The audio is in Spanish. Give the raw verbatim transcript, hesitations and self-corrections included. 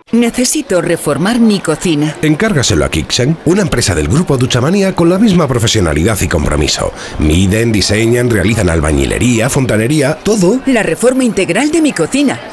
Necesito reformar mi cocina. Encárgaselo a Kixen, una empresa del grupo Duchamanía con la misma profesionalidad y compromiso. Miden, diseñan, realizan albañilería, fontanería, todo. La reforma integral de mi cocina,